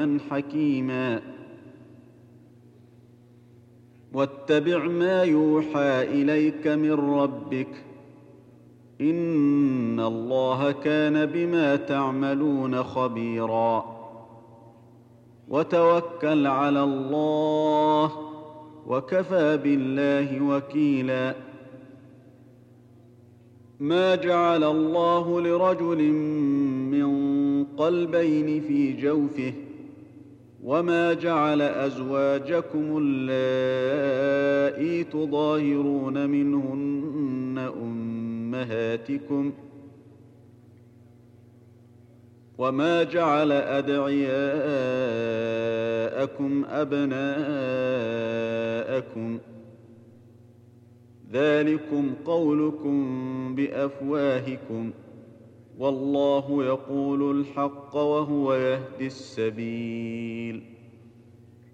حكيما واتبع ما يوحى إليك من ربك إن الله كان بما تعملون خبيرا وتوكل على الله وكفى بالله وكيلا ما جعل الله لرجل من قلبين في جوفه وما جعل أزواجكم اللائي تظاهرون منهن أمهاتكم وما جعل أدعياءكم أبناءكم ذلكم قولكم بأفواهكم والله يقول الحق وهو يهدي السبيل